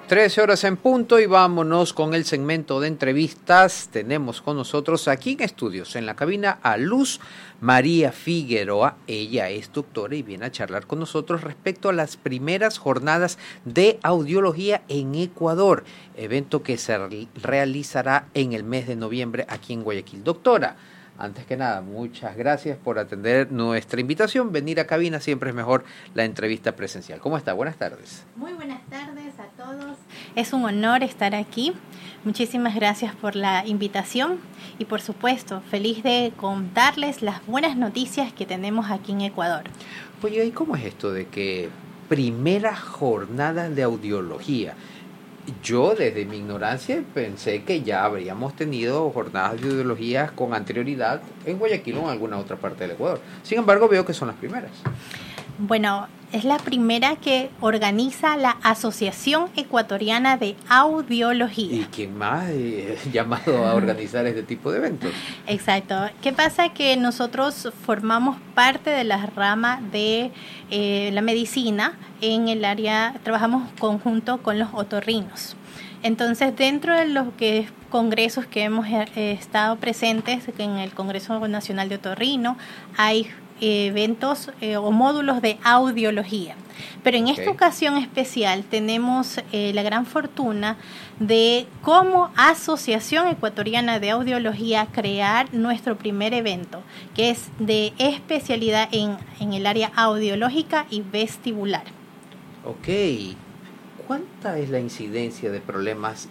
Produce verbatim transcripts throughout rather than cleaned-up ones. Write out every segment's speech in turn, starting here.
trece horas en punto y vámonos con el segmento de entrevistas. Tenemos con nosotros aquí en estudios, en la cabina, a Luz María Figueroa. Ella es doctora y viene a charlar con nosotros respecto a las primeras jornadas de audiología en Ecuador, evento que se realizará en el mes de noviembre aquí en Guayaquil. Doctora, antes que nada, muchas gracias por atender nuestra invitación. Venir a cabina siempre es mejor la entrevista presencial. ¿Cómo está? Buenas tardes. Muy buenas tardes a todos. Es un honor estar aquí. Muchísimas gracias por la invitación y, por supuesto, feliz de contarles las buenas noticias que tenemos aquí en Ecuador. Oye, ¿y cómo es esto de que primera jornada de audiología? Yo, desde mi ignorancia, pensé que ya habríamos tenido jornadas de audiología con anterioridad en Guayaquil o en alguna otra parte del Ecuador. Sin embargo, veo que son las primeras. Bueno, es la primera que organiza la Asociación Ecuatoriana de Audiología. ¿Y quién más eh, llamado a organizar este tipo de eventos? Exacto. ¿Qué pasa? Que nosotros formamos parte de la rama de eh, la medicina en el área, trabajamos conjunto con los otorrinos. Entonces, dentro de los que es congresos que hemos eh, estado presentes, en el Congreso Nacional de Otorrino, hay eventos eh, o módulos de audiología. Pero en okay. esta ocasión especial tenemos eh, la gran fortuna de, como Asociación Ecuatoriana de Audiología, crear nuestro primer evento, que es de especialidad en, en el área audiológica y vestibular. Ok. ¿Cuánta es la incidencia de problemas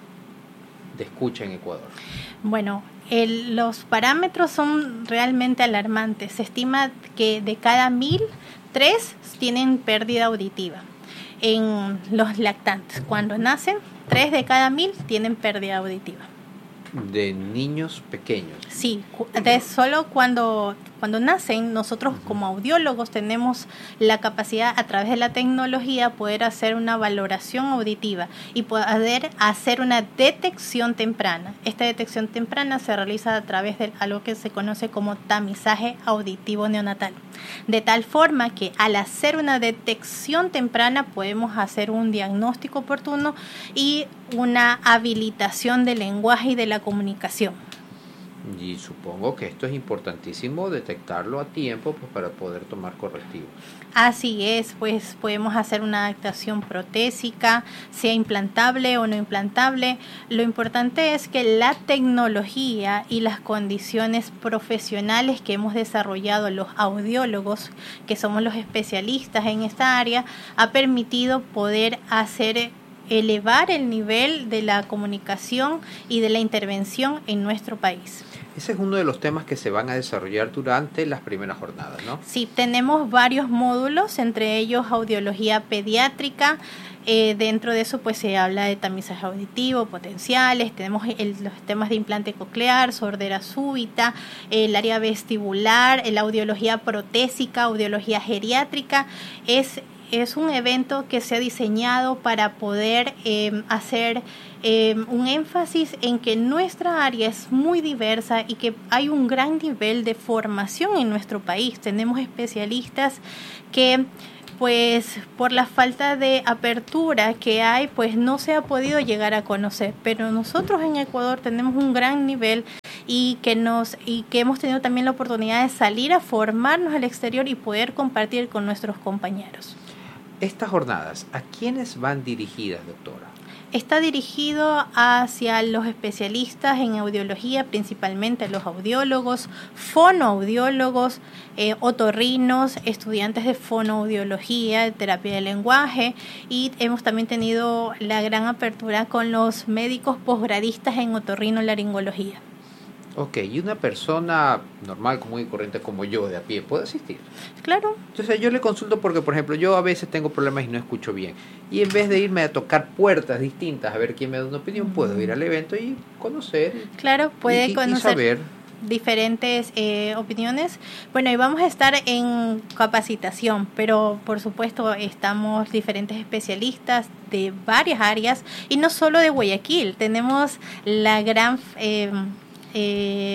de escucha en Ecuador? Bueno, el, los parámetros son realmente alarmantes. Se estima que de cada mil, tres tienen pérdida auditiva. En los lactantes, cuando nacen, tres de cada mil tienen pérdida auditiva. ¿De niños pequeños? Sí, de solo cuando, cuando nacen, nosotros uh-huh. como audiólogos tenemos la capacidad a través de la tecnología poder hacer una valoración auditiva y poder hacer una detección temprana. Esta detección temprana se realiza a través de algo que se conoce como tamizaje auditivo neonatal. De tal forma que al hacer una detección temprana podemos hacer un diagnóstico oportuno y una habilitación del lenguaje y de la comunicación. Y supongo que esto es importantísimo, detectarlo a tiempo pues, para poder tomar correctivos. Así es, pues podemos hacer una adaptación protésica, sea implantable o no implantable. Lo importante es que la tecnología y las condiciones profesionales que hemos desarrollado los audiólogos, que somos los especialistas en esta área, ha permitido poder hacer elevar el nivel de la comunicación y de la intervención en nuestro país. Ese es uno de los temas que se van a desarrollar durante las primeras jornadas, ¿no? Sí, tenemos varios módulos, entre ellos audiología pediátrica. Eh, dentro de eso pues se habla de tamizaje auditivo, potenciales, tenemos el, los temas de implante coclear, sordera súbita, el área vestibular, la audiología protésica, audiología geriátrica. Es Es un evento que se ha diseñado para poder eh, hacer eh, un énfasis en que nuestra área es muy diversa y que hay un gran nivel de formación en nuestro país. Tenemos especialistas que, pues, por la falta de apertura que hay, pues no se ha podido llegar a conocer. Pero nosotros en Ecuador tenemos un gran nivel y que nos y que hemos tenido también la oportunidad de salir a formarnos al exterior y poder compartir con nuestros compañeros. Estas jornadas, ¿a quiénes van dirigidas, doctora? Está dirigido hacia los especialistas en audiología, principalmente los audiólogos, fonoaudiólogos, eh, otorrinos, estudiantes de fonoaudiología, de terapia del lenguaje, y hemos también tenido la gran apertura con los médicos posgradistas en otorrinolaringología. Ok, ¿y una persona normal, común y corriente como yo, de a pie, puede asistir? Claro. Entonces yo le consulto porque, por ejemplo, yo a veces tengo problemas y no escucho bien. Y en vez de irme a tocar puertas distintas a ver quién me da una opinión, mm. puedo ir al evento y conocer. Claro, puede y, conocer. Y saber. Diferentes eh, opiniones. Bueno, y vamos a estar en capacitación, pero por supuesto estamos diferentes especialistas de varias áreas y no solo de Guayaquil. Tenemos la gran... Eh, Eh,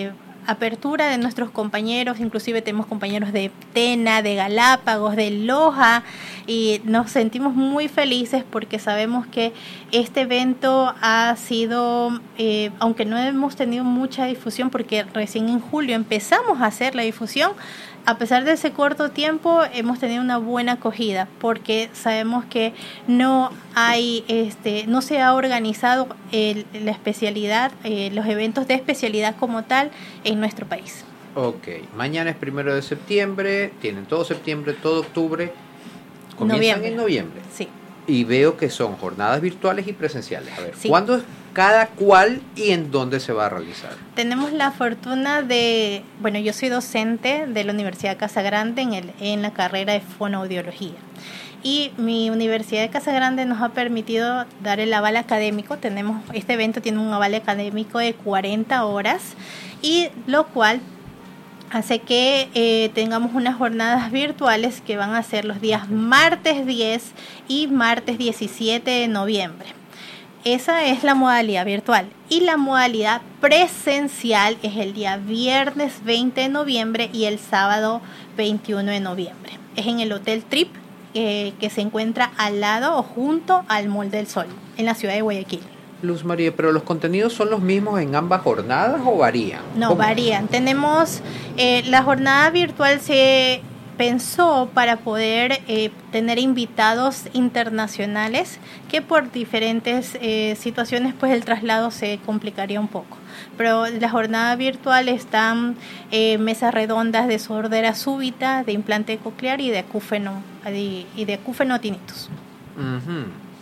apertura de nuestros compañeros, inclusive tenemos compañeros de Tena, de Galápagos, de Loja, y nos sentimos muy felices porque sabemos que este evento ha sido, eh, aunque no hemos tenido mucha difusión, porque recién en julio empezamos a hacer la difusión, a pesar de ese corto tiempo hemos tenido una buena acogida porque sabemos que no hay, este, no se ha organizado el, la especialidad, eh, los eventos de especialidad como tal en nuestro país. Ok, mañana es primero de septiembre, tienen todo septiembre, todo octubre, comienzan noviembre. en noviembre. Sí. Y veo que son jornadas virtuales y presenciales. A ver, sí. ¿cuándo es cada cual y en dónde se va a realizar? Tenemos la fortuna de, bueno, yo soy docente de la Universidad de Casa Grande en, el, en la carrera de fonoaudiología. Y mi Universidad de Casa Grande nos ha permitido dar el aval académico. Tenemos, este evento tiene un aval académico de cuarenta horas, y lo cual hace que eh, tengamos unas jornadas virtuales que van a ser los días martes diez y martes diecisiete de noviembre. Esa es la modalidad virtual. Y la modalidad presencial es el día viernes veinte de noviembre y el sábado veintiuno de noviembre. Es en el Hotel Trip, eh, que se encuentra al lado o junto al Mall del Sol, en la ciudad de Guayaquil. Luz María, ¿pero los contenidos son los mismos en ambas jornadas o varían? No, ¿Cómo? varían. Tenemos, eh, la jornada virtual se pensó para poder eh, tener invitados internacionales, que por diferentes eh, situaciones pues el traslado se complicaría un poco. Pero la jornada virtual están eh, mesas redondas de sordera súbita, de implante coclear y de acúfeno, y de acúfeno tinnitus. Uh-huh.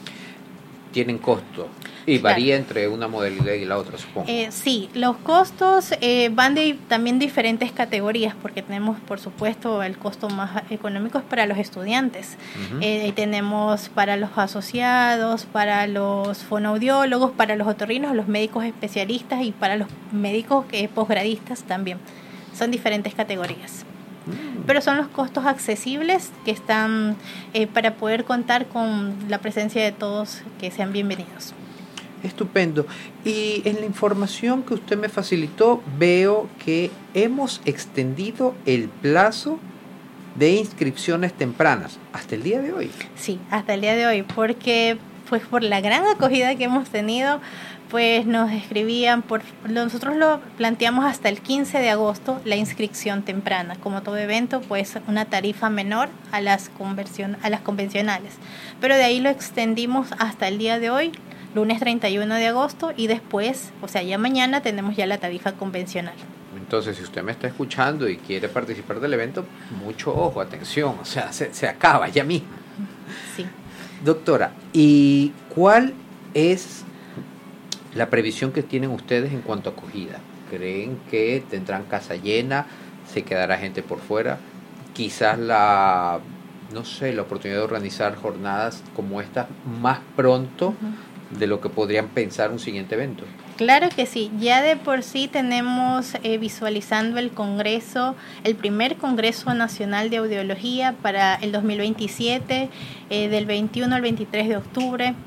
¿Tienen costo? Y varía claro. entre una modalidad y la otra, supongo. Eh, sí, los costos eh, van de también diferentes categorías, porque tenemos, por supuesto, el costo más económico es para los estudiantes. Uh-huh. Eh, tenemos para los asociados, para los fonoaudiólogos, para los otorrinos, los médicos especialistas y para los médicos eh, posgradistas también. Son diferentes categorías. Uh-huh. Pero son los costos accesibles que están eh, para poder contar con la presencia de todos, que sean bienvenidos. Estupendo. Y en la información que usted me facilitó veo que hemos extendido el plazo de inscripciones tempranas hasta el día de hoy. Sí, hasta el día de hoy, porque pues por la gran acogida que hemos tenido, pues nos escribían, por nosotros lo planteamos hasta el quince de agosto la inscripción temprana, como todo evento, pues una tarifa menor a las conversión, a las convencionales, pero de ahí lo extendimos hasta el día de hoy, lunes treinta y uno de agosto, y después, o sea, ya mañana tenemos ya la tarifa convencional. Entonces, si usted me está escuchando y quiere participar del evento, mucho ojo, atención, o sea, se, se acaba ya mismo. Sí. Doctora, ¿y cuál es la previsión que tienen ustedes en cuanto a acogida? ¿Creen que tendrán casa llena? ¿Se quedará gente por fuera? Quizás la, no sé, la oportunidad de organizar jornadas como esta más pronto uh-huh. de lo que podrían pensar un siguiente evento. Claro que sí, ya de por sí tenemos eh, visualizando el congreso, el primer Congreso Nacional de Audiología para el dos mil veintisiete, eh, del veintiuno al veintitrés de octubre,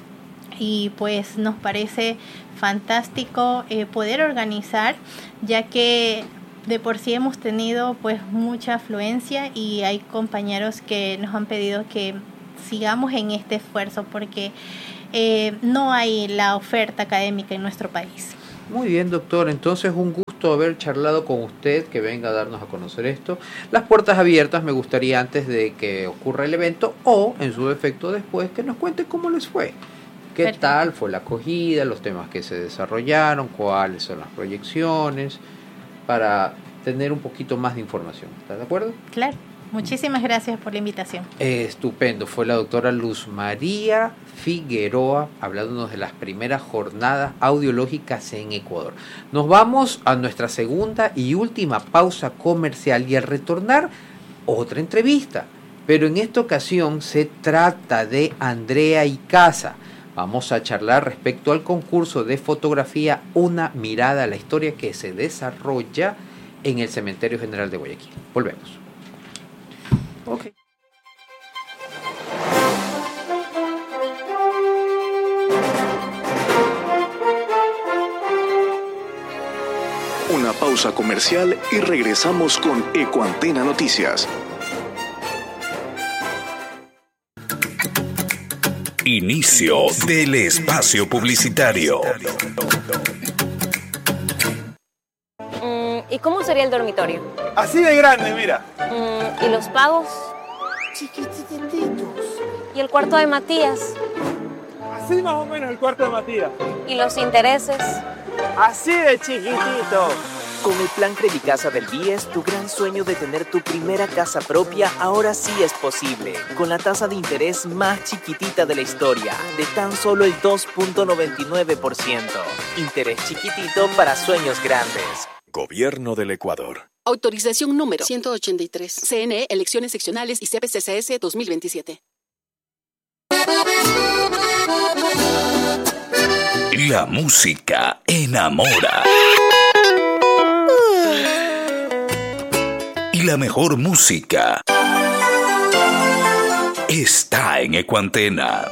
y pues nos parece fantástico eh, poder organizar, ya que de por sí hemos tenido pues mucha afluencia y hay compañeros que nos han pedido que sigamos en este esfuerzo porque Eh, no hay la oferta académica en nuestro país. Muy bien, doctor. Entonces, un gusto haber charlado con usted, que venga a darnos a conocer esto. Las puertas abiertas, me gustaría antes de que ocurra el evento o, en su defecto, después, que nos cuente cómo les fue. ¿Qué Perfecto. tal fue la acogida, los temas que se desarrollaron, cuáles son las proyecciones, para tener un poquito más de información? ¿Está de acuerdo? Claro. Muchísimas gracias por la invitación. Eh, estupendo. Fue la doctora Luz María Figueroa hablándonos de las primeras jornadas audiológicas en Ecuador. Nos vamos a nuestra segunda y última pausa comercial y al retornar otra entrevista. Pero en esta ocasión se trata de Andrea Icaza. Vamos a charlar respecto al concurso de fotografía Una mirada a la historia que se desarrolla en el Cementerio General de Guayaquil. Volvemos. Okay. Una pausa pausa comercial y regresamos con Ecuantena Noticias. Inicio del espacio publicitario. Mm, ¿Y cómo sería el dormitorio? Así de grande, mira. Mm, ¿Y los pagos? Chiquitititos. ¿Y el cuarto de Matías? Así más o menos el cuarto de Matías. ¿Y los intereses? Así de chiquitito. Con el plan Credicasa del B I E S, tu gran sueño de tener tu primera casa propia ahora sí es posible. Con la tasa de interés más chiquitita de la historia, de tan solo el dos punto noventa y nueve por ciento. Interés chiquitito para sueños grandes. Gobierno del Ecuador. Autorización número ciento ochenta y tres. C N E, Elecciones Seccionales y C P C C S dos mil veintisiete. La música enamora. Y la mejor música está en Ecuantena.